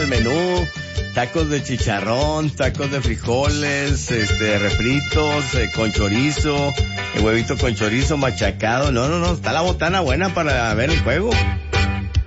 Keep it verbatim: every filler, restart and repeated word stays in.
menú. Tacos de chicharrón, tacos de frijoles, este, refritos, eh, con chorizo, el huevito con chorizo machacado. No, no, no, está la botana buena para ver el juego.